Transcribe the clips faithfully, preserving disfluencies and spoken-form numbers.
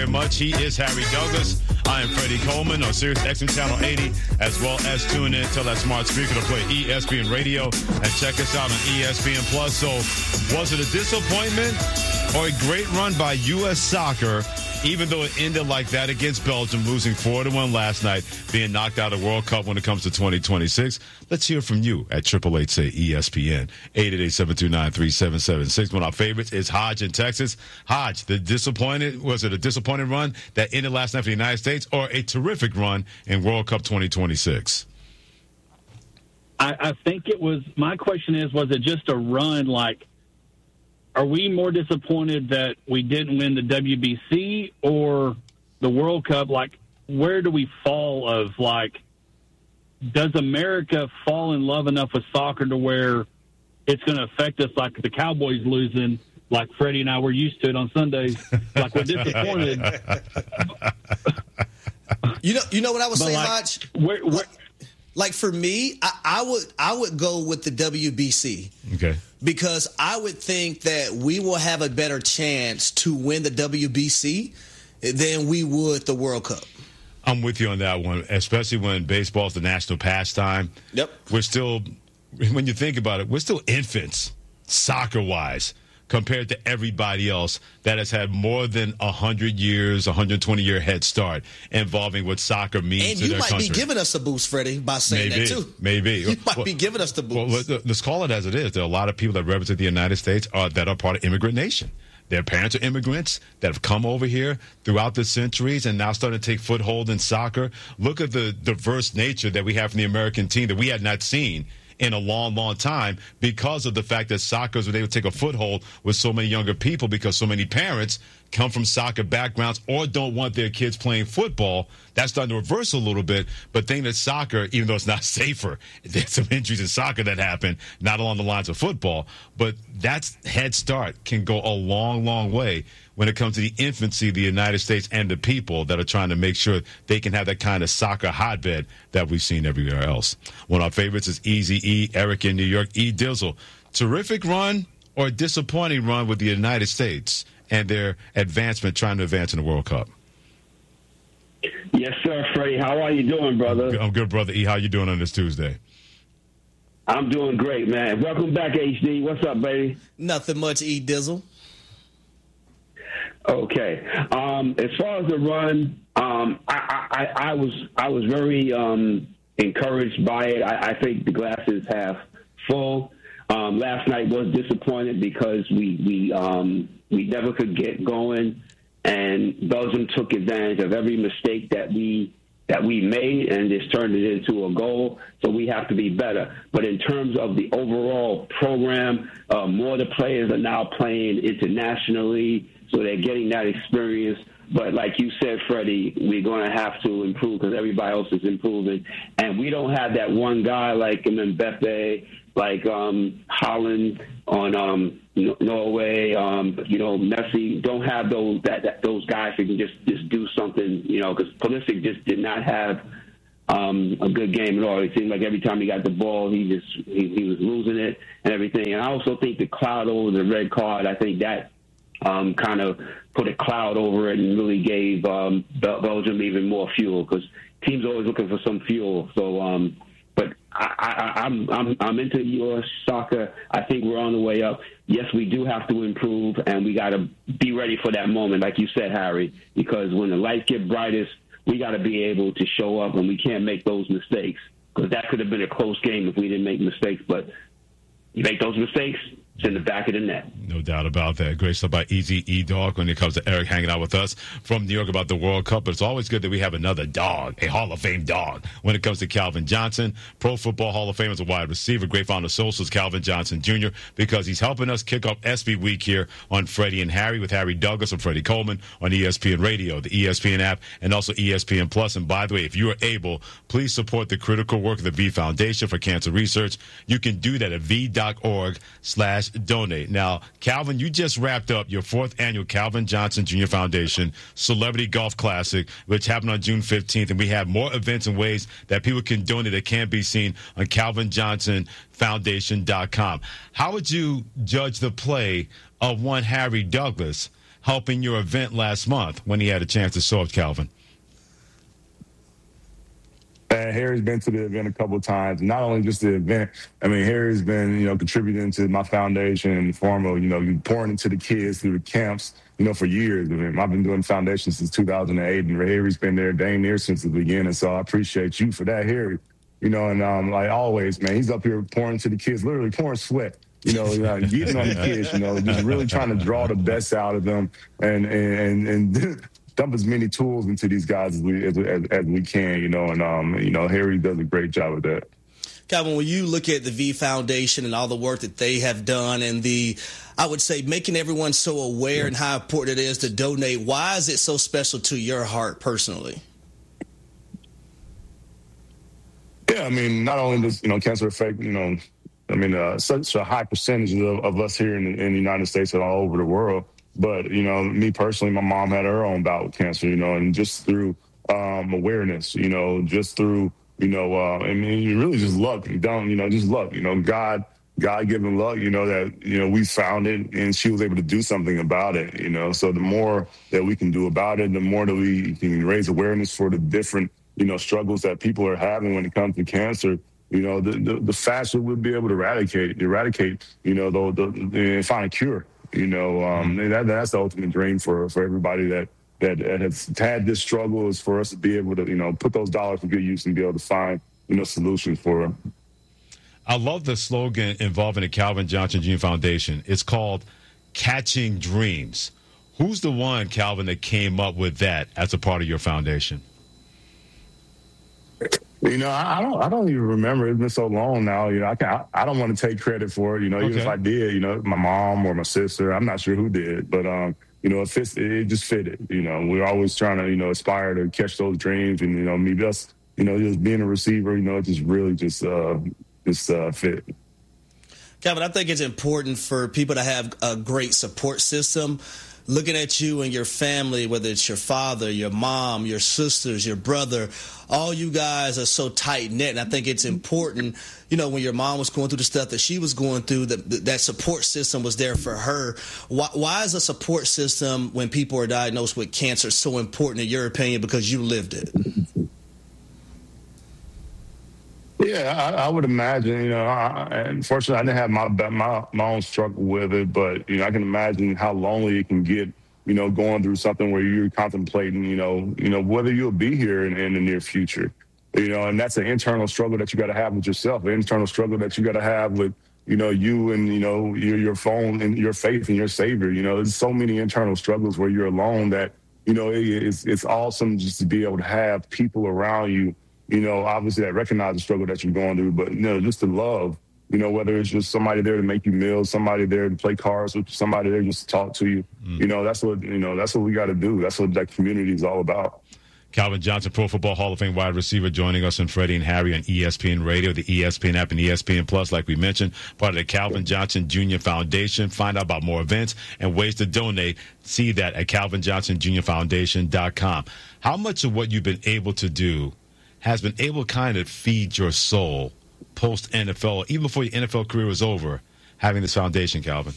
very much. He is Harry Douglas. I am Freddie Coleman on Sirius X M Channel eighty, as well as tune in to that smart speaker to play E S P N Radio and check us out on E S P N Plus. So was it a disappointment or a great run by U S Soccer, even though it ended like that against Belgium, losing four to one last night, being knocked out of the World Cup when it comes to twenty twenty-six? Let's hear from you at triple eight say E S P N, eight eight eight, seven two nine, three seven seven six. One of our favorites is Hodge in Texas. Hodge, the disappointed, was it a disappointing run that ended last night for the United States, or a terrific run in World Cup twenty twenty-six? I, I think it was, my question is, was it just a run? Like, are we more disappointed that we didn't win the W B C or the World Cup? Like, where do we fall of, like, does America fall in love enough with soccer to where it's going to affect us like the Cowboys losing, like Freddie and I were used to it on Sundays? Like, we're disappointed. You know, you know what I would But say, like, Hodge? Where, where, Like, for me, I, I would I would go with the W B C. Okay. Because I would think that we will have a better chance to win the W B C than we would the World Cup. I'm with you on that one, especially when baseball is the national pastime. Yep. We're still, when you think about it, we're still infants, soccer-wise, compared to everybody else that has had more than one hundred years, one hundred twenty-year head start involving what soccer means And to you their might country. be giving us a boost, Freddie, by saying Maybe, that, too. maybe. You might Well, be giving us the boost. Well, let- let's call it as it is. There are a lot of people that represent the United States are, that are part of immigrant nation. Their parents are immigrants that have come over here throughout the centuries and now starting to take foothold in soccer. Look at the diverse nature that we have from the American team that we had not seen in a long, long time because of the fact that soccer was able to take a foothold with so many younger people because so many parents come from soccer backgrounds or don't want their kids playing football. That's starting to reverse a little bit. But think that soccer, even though it's not safer, there's some injuries in soccer that happen, not along the lines of football. But that's head start can go a long, long way when it comes to the infancy of the United States and the people that are trying to make sure they can have that kind of soccer hotbed that we've seen everywhere else. One of our favorites is Easy E, Eric in New York. E. Dizzle, terrific run or disappointing run with the United States and their advancement, trying to advance in the World Cup? Yes, sir, Freddie. How are you doing, brother? I'm good, brother E. How you doing on this Tuesday? I'm doing great, man. Welcome back, H D. What's up, baby? Nothing much, E. Dizzle. Okay. Um, as far as the run, um, I, I, I was I was very um, encouraged by it. I, I think the glass is half full. Um, last night was disappointed because we we um, we never could get going, and Belgium took advantage of every mistake that we that we made and just turned it into a goal. So we have to be better. But in terms of the overall program, uh, more of the players are now playing internationally, so they're getting that experience. But like you said, Freddie, we're going to have to improve because everybody else is improving. And we don't have that one guy like Mbappe, like um, Holland on um, Norway, um, you know, Messi. Don't have those that, that those guys who can just, just do something, you know, because Pulisic just did not have um, a good game at all. It seemed like every time he got the ball, he just he, he was losing it and everything. And I also think the cloud over the red card, I think that um, kind of put a cloud over it and really gave um, Bel- Belgium even more fuel because teams are always looking for some fuel. So, um, but I, I, I'm I'm I'm into U S soccer. I think we're on the way up. Yes, we do have to improve, and we got to be ready for that moment, like you said, Harry. Because when the lights get brightest, we got to be able to show up, and we can't make those mistakes. Because that could have been a close game if we didn't make mistakes. But you make those mistakes, it's in the back of the net. No doubt about that. Great stuff by Easy E Dog when it comes to Eric hanging out with us from New York about the World Cup. But it's always good that we have another dog, a Hall of Fame dog, when it comes to Calvin Johnson, Pro Football Hall of Fame as a wide receiver. Great founder of Socials, Calvin Johnson Junior, because he's helping us kick off S B Week here on Freddie and Harry with Harry Douglas and Freddie Coleman on E S P N Radio, the E S P N app, and also E S P N Plus. And by the way, if you are able, please support the critical work of the V Foundation for Cancer Research. You can do that at v.org slash donate. Now, Calvin, you just wrapped up your fourth annual Calvin Johnson Junior Foundation Celebrity Golf Classic, which happened on June fifteenth, and we have more events and ways that people can donate that can be seen on calvin johnson foundation dot com. How would you judge the play of one Harry Douglas? helping your event last month when he had a chance to show up, Calvin? Uh, Harry's been to the event a couple of times. Not only just the event. I mean, Harry's been, you know, contributing to my foundation in the form of, you know, pouring into the kids through the camps, you know, for years. I mean, I've been doing foundation since two thousand eight, and Harry's been there dang near since the beginning. So I appreciate you for that, Harry. You know, and um, like always, man, he's up here pouring into the kids, literally pouring sweat. You know, uh, getting on the kids. You know, just really trying to draw the best out of them, and and and. and dump as many tools into these guys as we as, as, as we can, you know, and um, you know, Harry does a great job of that. Calvin, when you look at the V Foundation and all the work that they have done, and the, I would say, making everyone so aware and how important it is to donate, why is it so special to your heart personally? Yeah, I mean, not only does, you know, cancer affect, you know, I mean, uh, such a high percentage of, of us here in the, in the United States and all over the world. But, you know, me personally, my mom had her own bout with cancer, you know, and just through um, awareness, you know, just through, you know, uh, I mean, really just luck, you don't, you know, just luck, you know, God, God-given luck, you know, that, you know, we found it and she was able to do something about it, you know. So the more that we can do about it, the more that we can raise awareness for the different, you know, struggles that people are having when it comes to cancer. You know, the, the, the faster we'll be able to eradicate, eradicate, you know, the, the, and find a cure. You know, um, that, that's the ultimate dream for, for everybody that, that has had this struggle, is for us to be able to, you know, put those dollars to good use and be able to find, you know, solutions for them. I love the slogan involving the Calvin Johnson Junior Foundation. It's called Catching Dreams. Who's the one, Calvin, that came up with that as a part of your foundation? You know, I don't. I don't even remember. It's been so long now. You know, I can. I don't want to take credit for it. You know, even okay. if I did, you know, my mom or my sister, I'm not sure who did, but um, you know, it fits. It just fitted. You know, we're always trying to, you know, aspire to catch those dreams, and you know, me just, you know, just being a receiver, you know, it just really just uh, just uh, fit. Calvin, I think it's important for people to have a great support system. Looking at you and your family, whether it's your father, your mom, your sisters, your brother, all you guys are so tight-knit, and I think it's important, you know, when your mom was going through the stuff that she was going through, that that support system was there for her. Why, why is a support system when people are diagnosed with cancer so important, in your opinion, because you lived it? Yeah, I, I would imagine, you know, I, unfortunately, I didn't have my, my my own struggle with it, but, you know, I can imagine how lonely it can get, you know, going through something where you're contemplating, you know, you know, whether you'll be here in, in the near future, you know, and that's an internal struggle that you got to have with yourself, an internal struggle that you got to have with, you know, you and, you know, your, your phone and your faith in your Savior. You know, there's so many internal struggles where you're alone that, you know, it, it's, it's awesome just to be able to have people around you, you know, obviously that recognize the struggle that you're going through, but, you know, just to love, you know, whether it's just somebody there to make you meals, somebody there to play cards with you, somebody there just to talk to you, mm. you know, that's what, you know, that's what we got to do. That's what that community is all about. Calvin Johnson, Pro Football Hall of Fame wide receiver, joining us on Freddie and Harry on E S P N Radio, the E S P N app, and E S P N Plus, like we mentioned, part of the Calvin Johnson Junior Foundation. Find out about more events and ways to donate. See that at calvin johnson junior foundation dot com. How much of what you've been able to do has been able to kind of feed your soul post-N F L, even before your N F L career was over, having this foundation, Calvin?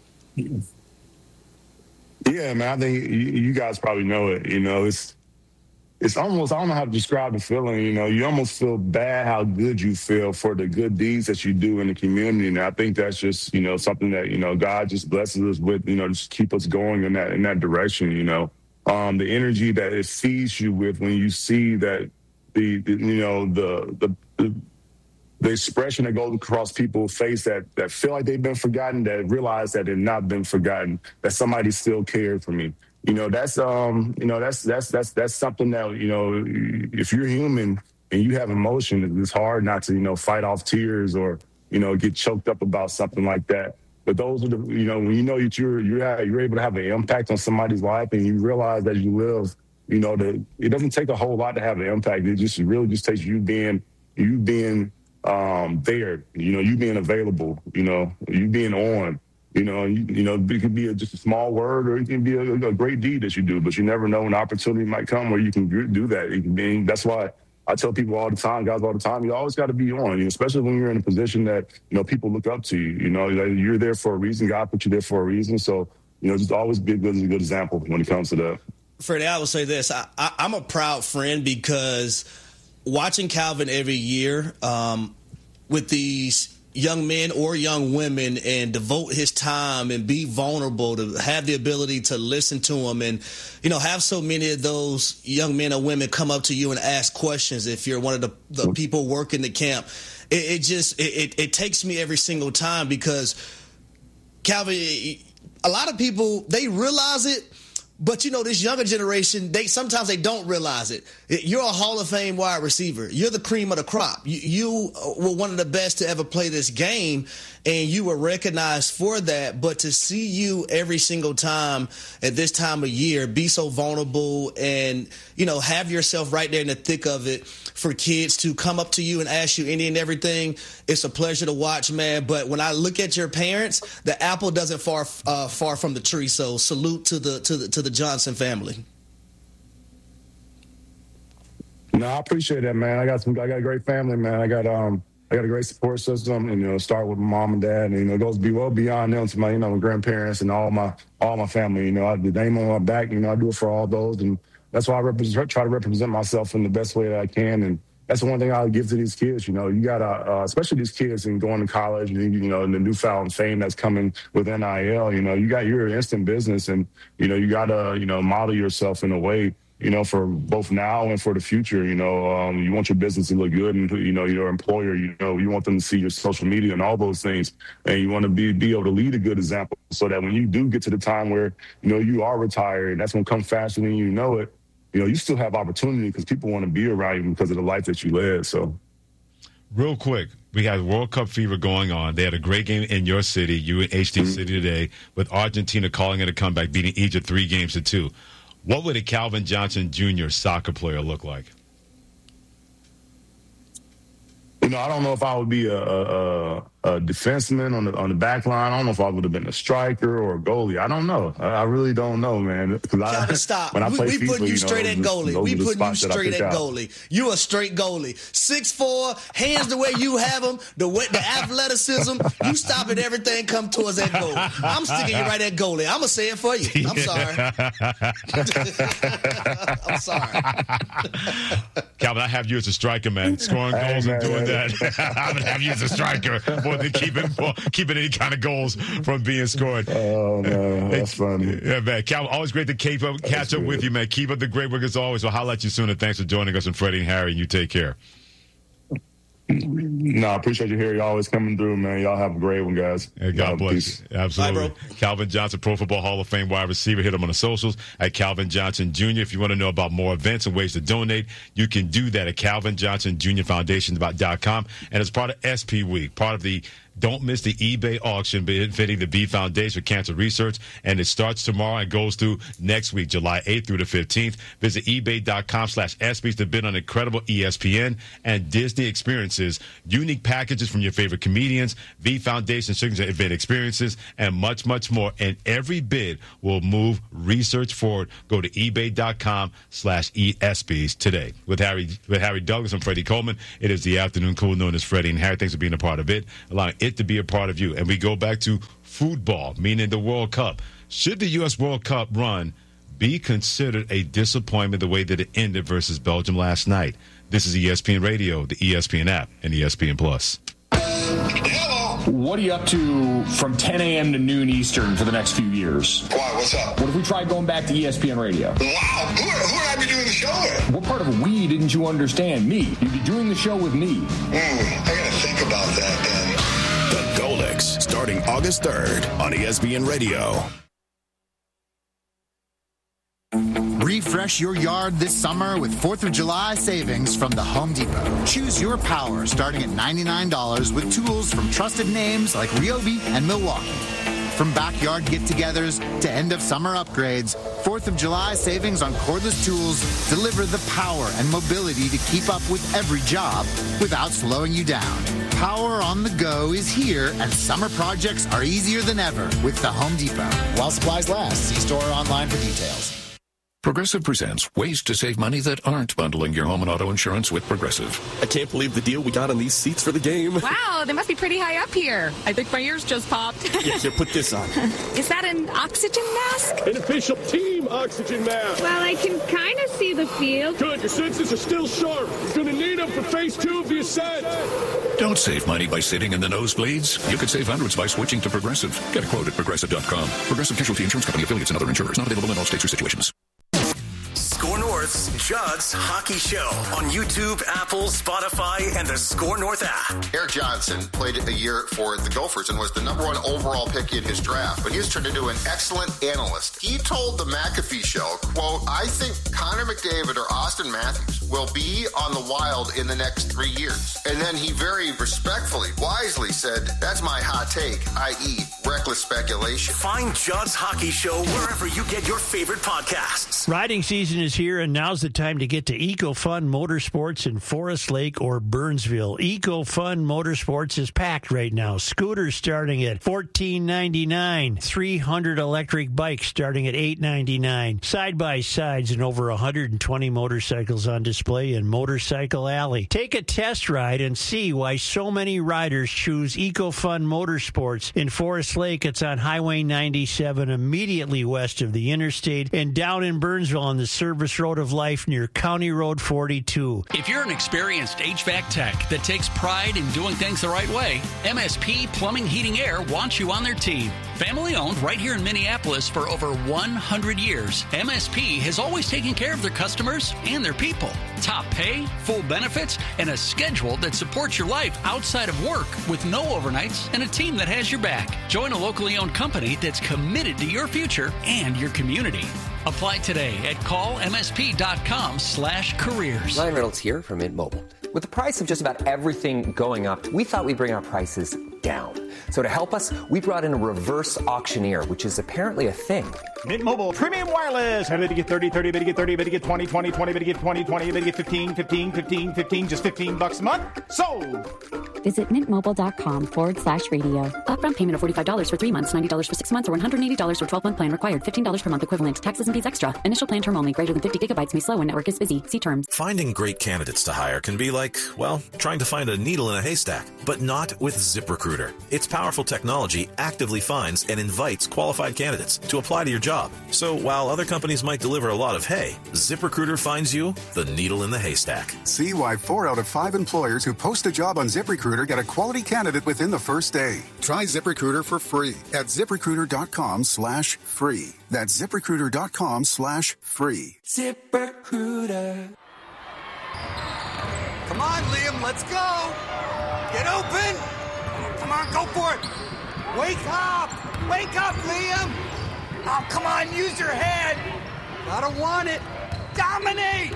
Yeah, man, I think you guys probably know it. You know, it's it's almost, I don't know how to describe the feeling. You know, you almost feel bad how good you feel for the good deeds that you do in the community. And I think that's just, you know, something that, you know, God just blesses us with, you know, just keep us going in that in that direction, you know. Um, the energy that it feeds you with when you see that the, the you know, the, the the the expression that goes across people's face that, that feel like they've been forgotten, that realize that they've not been forgotten, that somebody still cared for me. You know, that's, um, you know, that's, that's, that's, that's something that, you know, if you're human and you have emotion, it's hard not to, you know, fight off tears or, you know, get choked up about something like that. But those are the, you know, when you know that you're, you're, you're able to have an impact on somebody's life and you realize that you live, you know, that it doesn't take a whole lot to have an impact. It just really just takes you being, you being um, there, you know, you being available, you know, you being on. You know, you, you know, it could be a, just a small word, or it can be a, a great deed that you do. But you never know when opportunity might come where you can do that. It can be, that's why I tell people all the time, guys all the time, you always got to be on, you know, especially when you're in a position that, you know, people look up to you. You know, you're there for a reason. God put you there for a reason. So you know, just always be a good, a good example when it comes to that. Freddie, I will say this. I, I, I'm a proud friend because watching Calvin every year um, with these young men or young women and devote his time and be vulnerable, to have the ability to listen to them and, you know, have so many of those young men or women come up to you and ask questions if you're one of the, the people working the camp. It, it just, it, it, it takes me every single time because, Calvin, a lot of people, they realize it, but, you know, this younger generation, they sometimes they don't realize it. You're a Hall of Fame wide receiver. You're the cream of the crop. You, you were one of the best to ever play this game, and you were recognized for that. But to see you every single time at this time of year be so vulnerable and, you know, have yourself right there in the thick of it for kids to come up to you and ask you any and everything, it's a pleasure to watch, man. But when I look at your parents, the apple doesn't far uh, far from the tree. So salute to the to the to the Johnson family. No, I appreciate that, man. I got some. I got a great family, man. I got um, I got a great support system, and you know, start with my mom and dad, and you know, it goes be well beyond them to my, you know, my grandparents and all my all my family. You know, I the name on my back. You know, I do it for all those, and that's why I represent, try to represent myself in the best way that I can. And that's the one thing I'll give to these kids. You know, you got to, uh, especially these kids and going to college, and, you know, and the newfound fame that's coming with N I L, you know, you got your instant business, and, you know, you got to, you know, model yourself in a way, you know, for both now and for the future. You know, um, you want your business to look good, and, you know, your employer, you know, you want them to see your social media and all those things. And you want to be, be able to lead a good example so that when you do get to the time where, you know, you are retired, and that's going to come faster than you know it, you know, you still have opportunity because people want to be around you because of the life that you led. So, real quick, we had World Cup fever going on. They had a great game in your city, you in H D mm-hmm. City today, with Argentina calling it a comeback, beating Egypt three games to two. What would a Calvin Johnson Junior soccer player look like? You know, I don't know if I would be a, a, a defenseman on the on the back line. I don't know if I would have been a striker or a goalie. I don't know. I, I really don't know, man. Calvin, stop. When I play we we putting you, you straight know, at goalie. Just, we putting you straight at out. goalie. You a straight goalie. six foot four, hands the way you have them, the way, the athleticism. You stopping everything come towards that goal. I'm sticking you right at goalie. I'm going to say it for you. I'm sorry. I'm sorry. Calvin, I have you as a striker, man. Scoring goals hey, man, and doing man. that. I'm going to have you as a striker more than keeping, more, keeping any kind of goals from being scored. Oh, man. That's funny. Yeah, man. Calvin, always great to keep up, catch that's up good. with you, man. Keep up the great work as always. We'll holler at you soon, and thanks for joining us. And Freddie and Harry, and you take care. No, I appreciate you here. Y'all always coming through, man. Y'all have a great one, guys. Hey, God bless peace. you. Absolutely. Bye, Calvin Johnson, Pro Football Hall of Fame wide receiver. Hit him on the socials at Calvin Johnson Junior If you want to know about more events and ways to donate, you can do that at Calvin Johnson Junior Foundation dot com. And as part of S P Week, part of the Don't miss the eBay auction benefiting the B Foundation for Cancer Research, and it starts tomorrow and goes through next week, July eighth through the fifteenth. Visit ebay.com slash ESPYs to bid on incredible E S P N and Disney experiences, unique packages from your favorite comedians, V Foundation signature event experiences, and much, much more. And every bid will move research forward. Go to ebay.com slash ESPYs today. With Harry, with Harry Douglas and Freddie Coleman, it is the afternoon cool known as Freddie and Harry. Thanks for being a part of it, allowing it to be a part of you. And we go back to football, meaning the World Cup. Should the U S World Cup run be considered a disappointment the way that it ended versus Belgium last night? This is E S P N Radio, the E S P N app, and E S P N Plus. What are you up to from ten a.m. to noon Eastern for the next few years? Why? What's up? What if we tried going back to E S P N Radio? Wow. Who, who would I be doing the show with? What part of we didn't you understand? Me. You'd be doing the show with me. Mm, I got to think about that then. The Golix, starting August third on E S P N Radio. Refresh your yard this summer with fourth of July savings from the Home Depot. Choose your power starting at ninety-nine dollars with tools from trusted names like Ryobi and Milwaukee. From backyard get-togethers to end-of-summer upgrades, fourth of July savings on cordless tools deliver the power and mobility to keep up with every job without slowing you down. Power on the go is here, and summer projects are easier than ever with the Home Depot. While supplies last, see store or online for details. Progressive presents ways to save money that aren't bundling your home and auto insurance with Progressive. I can't believe the deal we got on these seats for the game. Wow, they must be pretty high up here. I think my ears just popped. Yeah, here, put this on. Is that an oxygen mask? An official team oxygen mask. Well, I can kind of see the field. Good, your senses are still sharp. You're going to need them for phase two of the ascent. Don't save money by sitting in the nosebleeds. You could save hundreds by switching to Progressive. Get a quote at Progressive dot com. Progressive Casualty Insurance Company, affiliates, and other insurers. Not available in all states or situations. Score North's Judd's Hockey Show on YouTube, Apple, Spotify, and the Score North app. Eric Johnson played a year for the Gophers and was the number one overall pick in his draft, but he has turned into an excellent analyst. He told the McAfee Show, quote, I think Connor McDavid or Austin Matthews will be on the Wild in the next three years. And then he very respectfully, wisely said, that's my hot take, that is reckless speculation. Find Judd's Hockey Show wherever you get your favorite podcasts. Riding season is here, and now's the time to get to EcoFun Motorsports in Forest Lake or Burnsville. EcoFun Motorsports is packed right now. Scooters starting at fourteen ninety-nine, three hundred electric bikes starting at eight ninety-nine, side-by-sides and over one hundred twenty motorcycles on display in Motorcycle Alley. Take a test ride and see why so many riders choose EcoFun Motorsports in Forest Lake. It's on Highway ninety-seven, immediately west of the interstate, and down in Burnsville on the Service Road of Life near County Road forty-two. If you're an experienced H V A C tech that takes pride in doing things the right way, M S P Plumbing, Heating, Air wants you on their team. Family owned right here in Minneapolis for over one hundred years, M S P has always taken care of their customers and their people. Top pay, full benefits, and a schedule that supports your life outside of work with no overnights and a team that has your back. Join a locally owned company that's committed to your future and your community. Apply today at callmsp.com slash careers. Ryan Reynolds here from Mint Mobile. With the price of just about everything going up, we thought we'd bring our prices down. So to help us, we brought in a reverse auctioneer, which is apparently a thing. Mint Mobile Premium Wireless. How to get thirty, thirty, bit to get thirty, bit to get twenty, twenty, twenty, bit to get twenty, twenty, bit to get fifteen, fifteen, fifteen, fifteen, just fifteen bucks a month. Sold! Visit mintmobile.com forward slash radio. Upfront payment of forty-five dollars for three months, ninety dollars for six months, or one hundred eighty dollars for twelve-month plan required. fifteen dollars per month equivalent. Taxes and fees extra. Initial plan term only. Greater than fifty gigabytes may slow when network is busy. See terms. Finding great candidates to hire can be like, well, trying to find a needle in a haystack, but not with ZipRecruiter. Its powerful technology actively finds and invites qualified candidates to apply to your job. So while other companies might deliver a lot of hay, ZipRecruiter finds you the needle in the haystack. See why four out of five employers who post a job on ZipRecruiter get a quality candidate within the first day. Try ZipRecruiter for free at ZipRecruiter.com slash free. That's ZipRecruiter.com slash free. ZipRecruiter. Come on, Liam, let's go. Get open. Come on, go for it. Wake up. Wake up, Liam. Oh, come on, use your head. Gotta want it. Dominate.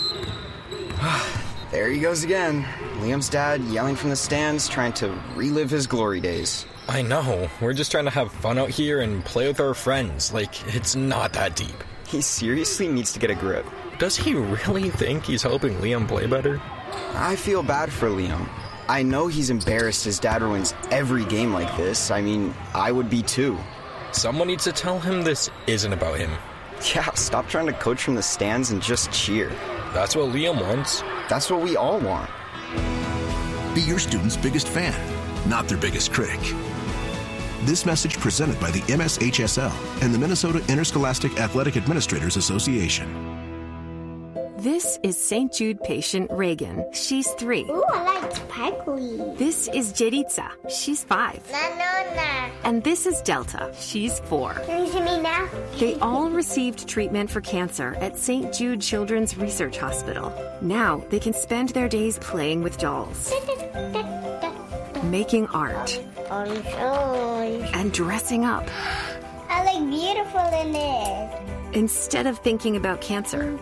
There he goes again. Liam's dad yelling from the stands, trying to relive his glory days. I know. We're just trying to have fun out here and play with our friends. Like, it's not that deep. He seriously needs to get a grip. Does he really think he's helping Liam play better? I feel bad for Liam. I know he's embarrassed his dad wins every game like this. I mean, I would be too. Someone needs to tell him this isn't about him. Yeah, stop trying to coach from the stands and just cheer. That's what Liam wants. That's what we all want. Be your student's biggest fan, not their biggest critic. This message presented by the M S H S L and the Minnesota Interscholastic Athletic Administrators Association. This is Saint Jude patient Reagan. She's three. Ooh, I like sparkly. This is Jeritza. She's five. No, no, no. And this is Delta. She's four. Can you see me now? They all received treatment for cancer at Saint Jude Children's Research Hospital. Now they can spend their days playing with dolls, making art, and dressing up. I look beautiful in it. Instead of thinking about cancer.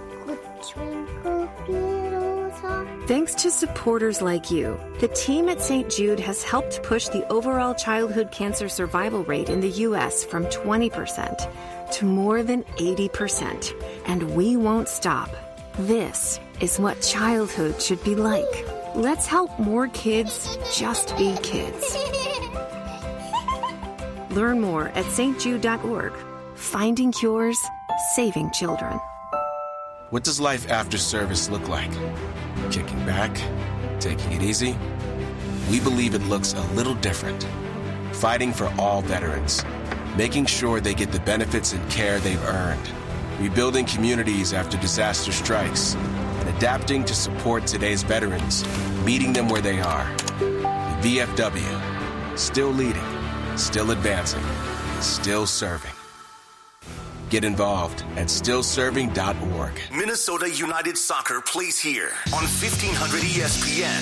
Thanks to supporters like you, the team at Saint Jude has helped push the overall childhood cancer survival rate in the U S from twenty percent to more than eighty percent. And we won't stop. This is what childhood should be like. Let's help more kids just be kids. Learn more at s t jude dot org. Finding cures, saving children. What does life after service look like? Kicking back? Taking it easy? We believe it looks a little different. Fighting for all veterans. Making sure they get the benefits and care they've earned. Rebuilding communities after disaster strikes. And adapting to support today's veterans. Meeting them where they are. The V F W. Still leading. Still advancing. Still serving. Get involved at still serving dot org. Minnesota United Soccer plays here on fifteen hundred E S P N.